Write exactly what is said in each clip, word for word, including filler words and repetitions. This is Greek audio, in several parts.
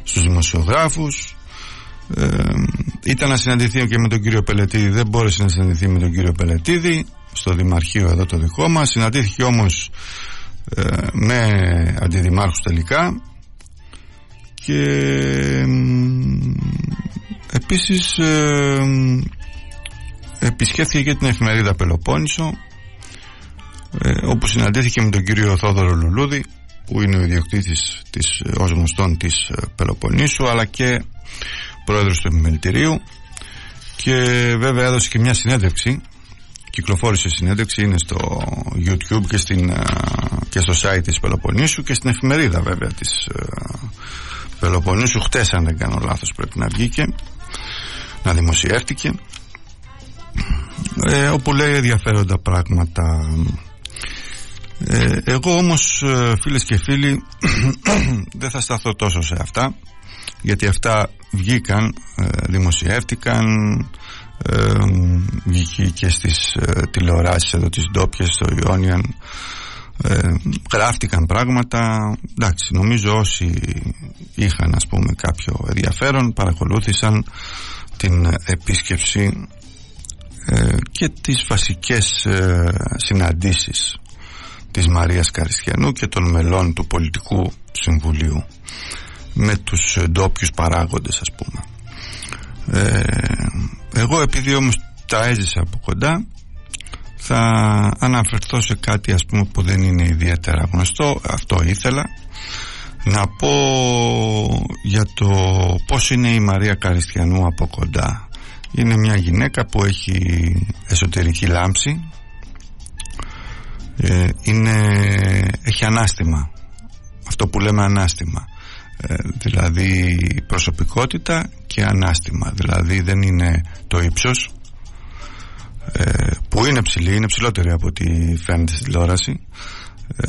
στους δημοσιογράφους. Ε, ήταν να συναντηθεί και με τον κύριο Πελετίδη, δεν μπόρεσε να συναντηθεί με τον κύριο Πελετίδη στο Δημαρχείο εδώ το δικό μας. Συναντήθηκε όμως ε, με αντιδημάρχους τελικά. Και ε, επίσης ε, επισκέφθηκε και την εφημερίδα Πελοπόννησο, ε, όπου συναντήθηκε με τον κύριο Θόδωρο Λουλούδη, που είναι ο ιδιοκτήτης της, ως γνωστόν, της Πελοποννήσου, αλλά και πρόεδρος του επιμελητηρίου. Και βέβαια έδωσε και μια συνέντευξη, κυκλοφόρησε συνέντευξη, είναι στο YouTube και, στην, και στο site της Πελοποννήσου και στην εφημερίδα βέβαια της Πελοποννήσου. Χτες, αν δεν κάνω λάθος, πρέπει να βγήκε, να δημοσιεύτηκε, ε, όπου λέει ενδιαφέροντα πράγματα. ε, εγώ όμως, φίλες και φίλοι, δεν θα σταθώ τόσο σε αυτά, γιατί αυτά βγήκαν, ε, δημοσιεύτηκαν, ε, βγήκε και στις ε, τηλεοράσεις εδώ τις ντόπιες, στο Ιόνιαν, ε, γράφτηκαν πράγματα. Εντάξει, νομίζω όσοι είχαν, ας πούμε, κάποιο ενδιαφέρον παρακολούθησαν την επίσκεψη ε, και τις βασικές ε, συναντήσεις της Μαρίας Καριστιανού και των μελών του Πολιτικού Συμβουλίου με τους ντόπιους παράγοντες, ας πούμε. ε, εγώ επειδή όμως τα έζησα από κοντά, θα αναφερθώ σε κάτι, ας πούμε, που δεν είναι ιδιαίτερα γνωστό. Αυτό ήθελα να πω για το πώς είναι η Μαρία Καριστιανού από κοντά. Είναι μια γυναίκα που έχει εσωτερική λάμψη, ε, είναι, έχει ανάστημα, αυτό που λέμε ανάστημα, ε, δηλαδή προσωπικότητα και ανάστημα. Δηλαδή δεν είναι το ύψος, ε, που είναι ψηλή, είναι ψηλότερη από ό,τι φαίνεται στην τηλεόραση. ε,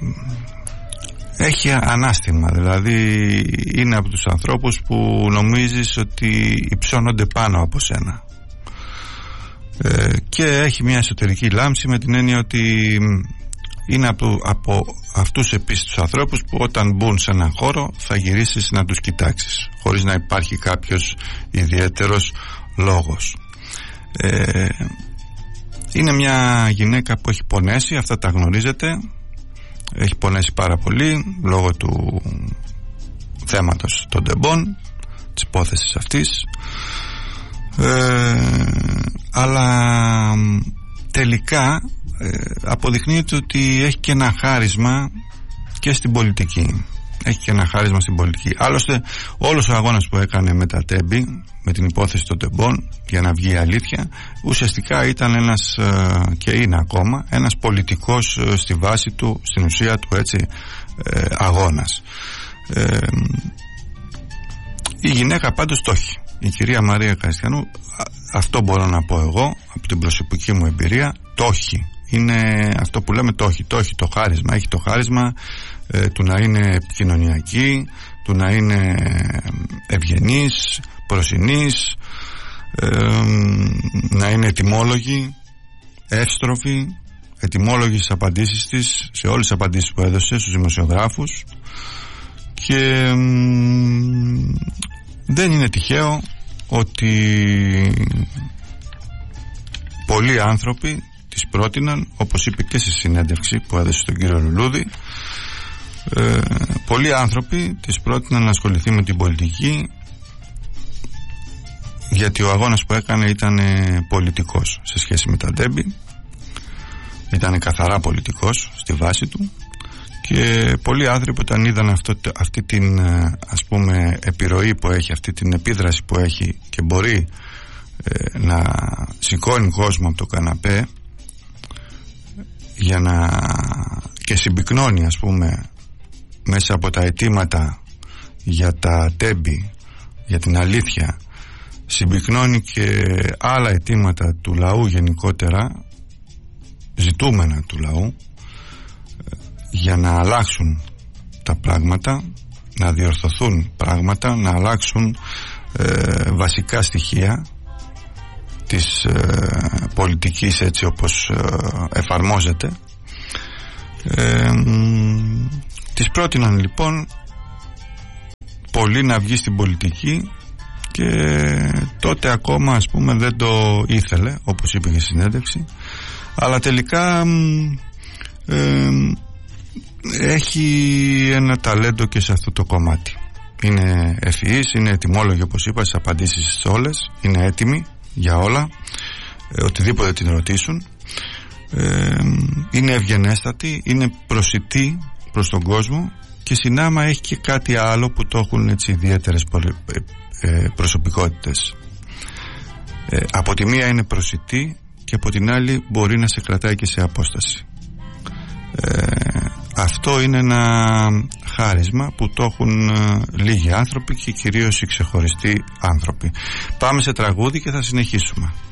έχει ανάστημα, δηλαδή είναι από τους ανθρώπους που νομίζεις ότι υψώνονται πάνω από σένα, ε, και έχει μια εσωτερική λάμψη, με την έννοια ότι είναι από, από αυτούς επίσης τους ανθρώπους που όταν μπουν σε έναν χώρο θα γυρίσεις να τους κοιτάξεις χωρίς να υπάρχει κάποιος ιδιαίτερος λόγος. ε, είναι μια γυναίκα που έχει πονέσει, αυτά τα γνωρίζετε, έχει πονέσει πάρα πολύ λόγω του θέματος των τεμπών, της υπόθεσης αυτής, ε, αλλά τελικά ε, αποδεικνύεται ότι έχει και ένα χάρισμα και στην πολιτική. Έχει και ένα χάρισμα στην πολιτική. Άλλωστε όλος ο αγώνας που έκανε με τα τέμπη, με την υπόθεση των τεμπών, για να βγει η αλήθεια, ουσιαστικά ήταν ένας, ε, και είναι ακόμα ένας πολιτικός, ε, στη βάση του, στην ουσία του, έτσι, ε, αγώνας. ε, η γυναίκα πάντως το έχει, η κυρία Μαρία Καριστιανού, αυτό μπορώ να πω εγώ από την προσωπική μου εμπειρία, το έχει. Είναι αυτό που λέμε, το έχει, το έχει το χάρισμα. Έχει το χάρισμα ε, του να είναι επικοινωνιακή, του να είναι ευγενής, προσινής, ε, να είναι ετοιμόλογη, εύστροφη, ετοιμόλογη στις απαντήσεις της, σε όλες τις απαντήσεις που έδωσε στους δημοσιογράφους. Και ε, δεν είναι τυχαίο ότι πολλοί άνθρωποι της πρότειναν, όπως είπε και στη συνέντευξη που έδωσε στον κύριο Λουλούδη, ε, πολλοί άνθρωποι της πρότειναν να ασχοληθεί με την πολιτική, γιατί ο αγώνας που έκανε ήταν πολιτικός σε σχέση με τα ντέμπι, ήταν καθαρά πολιτικός στη βάση του. Και πολλοί άνθρωποι όταν είδαν αυτό, αυτή την, ας πούμε, επιρροή που έχει, αυτή την επίδραση που έχει και μπορεί ε, να σηκώνει κόσμο από το καναπέ για να και συμπυκνώνει, ας πούμε, μέσα από τα αιτήματα για τα τέμπη, για την αλήθεια, συμπυκνώνει και άλλα αιτήματα του λαού γενικότερα, ζητούμενα του λαού, για να αλλάξουν τα πράγματα, να διορθωθούν πράγματα, να αλλάξουν ε, βασικά στοιχεία της ε, πολιτικής έτσι όπως ε, εφαρμόζεται. Ε, τις πρότειναν λοιπόν πολύ να βγει στην πολιτική και τότε ακόμα ας πούμε δεν το ήθελε, όπως είπε και στη συνέντευξη, αλλά τελικά ε, έχει ένα ταλέντο και σε αυτό το κομμάτι. Είναι ευφυής, είναι ετοιμόλογη, όπως είπα, στις απαντήσεις όλες, είναι έτοιμη για όλα, ε, οτιδήποτε την ρωτήσουν, ε, είναι ευγενέστατη, είναι προσιτή προς τον κόσμο και συνάμα έχει και κάτι άλλο που το έχουν έτσι ιδιαίτερες προσωπικότητες. Ε, από τη μία είναι προσιτή και από την άλλη μπορεί να σε κρατάει και σε απόσταση. Ε, αυτό είναι ένα χάρισμα που το έχουν ε, λίγοι άνθρωποι και κυρίως οι ξεχωριστοί άνθρωποι. Πάμε σε τραγούδι και θα συνεχίσουμε.